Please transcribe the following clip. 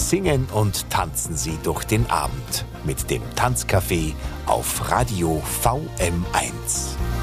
Singen und tanzen Sie durch den Abend mit dem Tanzcafé auf Radio VM1.